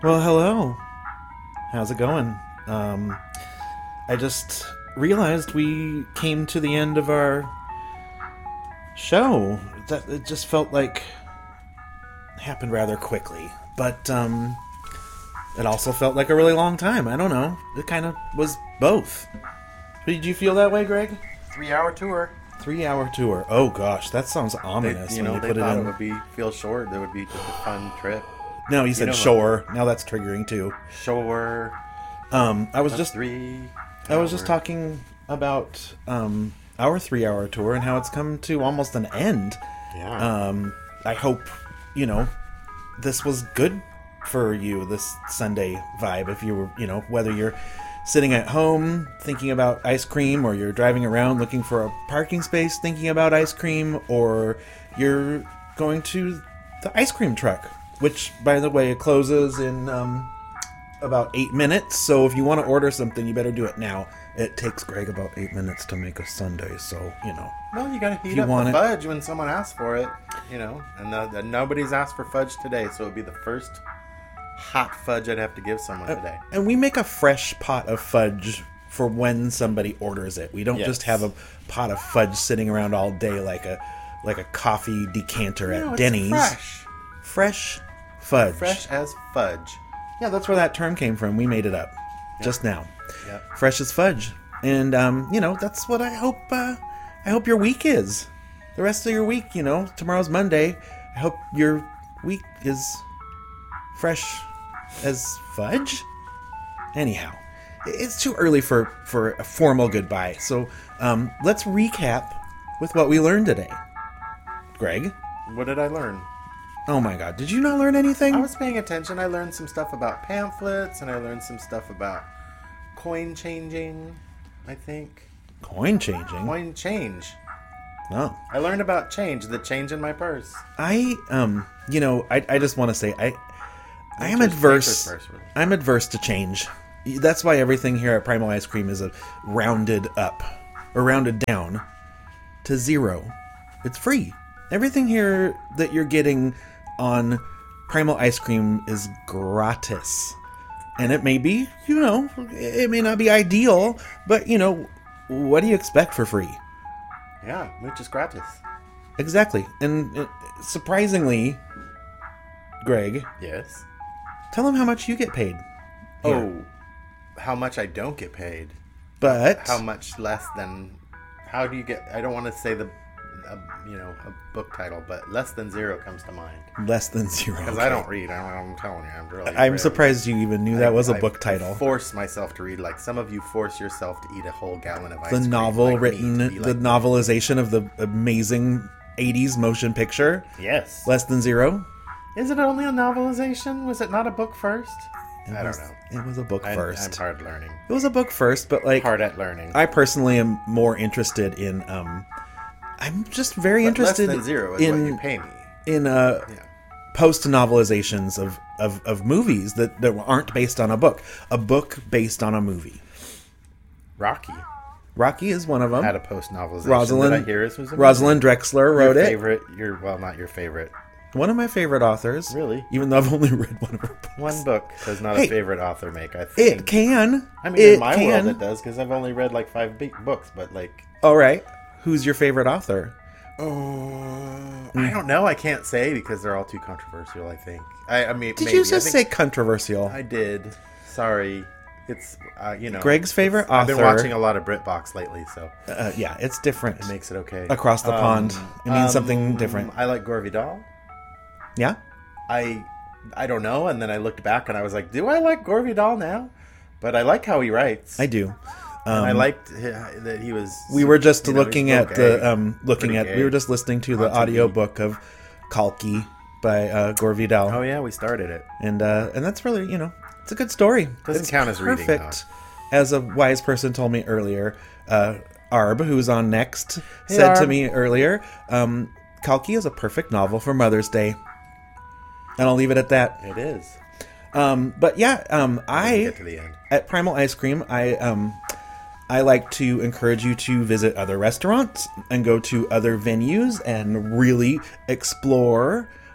Well, hello. How's it going? I just realized we came to the end of our show. That it just felt like it happened rather quickly, but it also felt like a really long time. I don't know. It kind of was both. Did you feel that way, Greg? 3-hour tour. 3-hour tour. Oh gosh, that sounds ominous. They when thought put it in. it would feel short. It would be just a fun trip. No, he said know shore. Now that's triggering too. Shore. I was just 3 I was just hour. talking about our 3-hour tour and how it's come to almost an end. Yeah. I hope, this was good for you, this Sunday vibe. If you were, whether you're sitting at home thinking about ice cream, or you're driving around looking for a parking space thinking about ice cream, or you're going to the ice cream truck, which, by the way, it closes in about 8 minutes. So if you want to order something, you better do it now. It takes Greg about 8 minutes to make a sundae, so, Well, you gotta heat you up want the it- fudge when someone asks for it, And nobody's asked for fudge today, so it would be the first hot fudge I'd have to give someone today. And we make a fresh pot of fudge for when somebody orders it. We don't Yes. just have a pot of fudge sitting around all day like a coffee decanter No, at it's Denny's. fresh. Fresh fudge. Fresh as fudge. Yeah, that's where that term came from. We made it up just now. Yep. Fresh as fudge. And that's what I hope your week is. The rest of your week, tomorrow's Monday. I hope your week is fresh as fudge. Anyhow, it's too early for a formal goodbye. So let's recap with what we learned today. Greg? What did I learn? Oh my god, did you not learn anything? I was paying attention. I learned some stuff about pamphlets, and I learned some stuff about coin changing, I think. Coin changing? Coin change. Oh. I learned about change, the change in my purse. I just want to say I am Nature's adverse. purse, really. I'm adverse to change. That's why everything here at Primal Ice Cream is a rounded up or rounded down to 0. It's free. Everything here that you're getting on Primal Ice Cream is gratis. And it may be, it may not be ideal, but what do you expect for free? Yeah, which is gratis. Exactly. And surprisingly, Greg, Yes. tell them how much you get paid. here. Oh, how much I don't get paid. But How much less than... How do you get... I don't want to say a book title, but less than 0 comes to mind. less than 0. Because I don't read. I'm telling you, I'm really... I'm rarely- surprised you even knew that was a I book title. force myself to read. Like some of you force yourself to eat a whole gallon of ice The cream. novel like me, written, to be the like- novelization of the amazing 80s motion picture, Yes. Less Than 0. Is it only a novelization? Was it not a book first? I don't know. It was a book I'm first. hard learning. It was a book first, but like Hard at learning. I personally am more interested in I'm just very But interested less than 0 is in what you pay me. in Yeah. post novelizations of movies that aren't based on a book based on a movie. Rocky Rocky is one of them. had a post novelization. Rosalind Did I hear it was a Rosalind Drexler wrote your it. favorite. Not your favorite. One of my favorite authors. Really? Even though I've only read one of her books. One book does not Hey, a favorite author make. I think. It can. I mean, it in my can. world, it does because I've only read like 5 big books. But like, All right. Who's your favorite author? I don't know. I can't say because they're all too controversial. I think. I mean, Did maybe. you I just think say controversial? I did. Sorry. It's Greg's favorite I've been author- watching a lot of BritBox lately, so Yeah, it's different. it makes it okay. Across the pond. It means something different. I like Gore Vidal. Yeah? I don't know, and then I looked back and I was like, do I like Gore Vidal now? But I like how he writes. I do. And I liked that he was. We were just he's looking so at gay. the Pretty we gay. were just listening to the On TV. audiobook of Kalki by Gore Vidal. Oh yeah, we started it. And that's really, it's a good story. Doesn't It's count as reading, perfect. As a wise person told me earlier, Arb, who's on next, said to Arb. me earlier, Kalki is a perfect novel for Mother's Day. And I'll leave it at that. It is. But yeah, I Get to the end. at Primal Ice Cream, I like to encourage you to visit other restaurants and go to other venues and really explore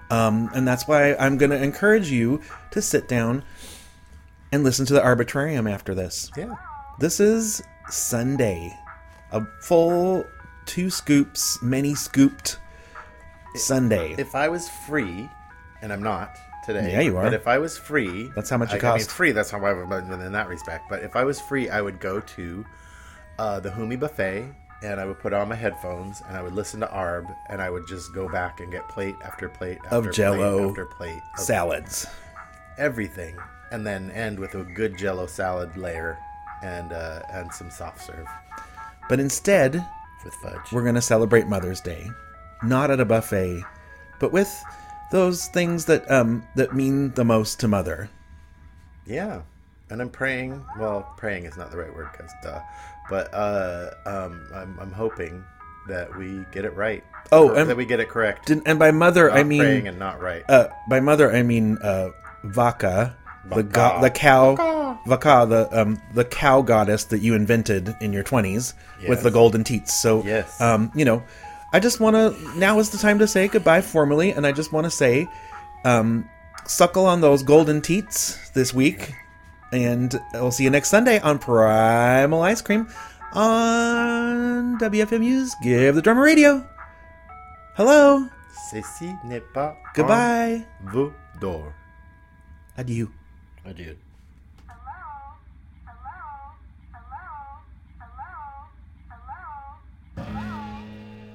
And that's why I'm going to encourage you to sit down and listen to the Arbitrarium after this. Yeah. This is Sunday. A full 2 scoops, many scooped Sunday. If I was free, and I'm not today. Yeah, you are. But if I was free... That's how much it I mean, costs. free, that's how I would in that respect. But if I was free, I would go to the Humi Buffet, and I would put on my headphones, and I would listen to Arb, and I would just go back and get plate after plate after Of Jell-O plate after plate. Of salads. everything. And then end with a good Jell-O salad layer and some soft serve But instead, with fudge. we're going to celebrate Mother's Day. Not at a buffet, but with those things that that mean the most to Mother. Yeah. And I'm praying. Well, praying is not the right word, because duh. But I'm hoping that we get it right. Oh, Or that we get it correct. And by Mother, Not I mean... praying and not right. By Mother, I mean Vaka, the Vaka. cow, Vaka, the cow goddess that you invented in your 20s with Yes. the golden teats. So, Yes. you know, I just want to... Now is the time to say goodbye formally, and I just want to say, suckle on those golden teats this week, and we'll see you next Sunday on Primal Ice Cream on WFMU's Give the Drummer Radio. Hello. Ceci n'est pas Goodbye. un veau d'or. Adieu. Adieu.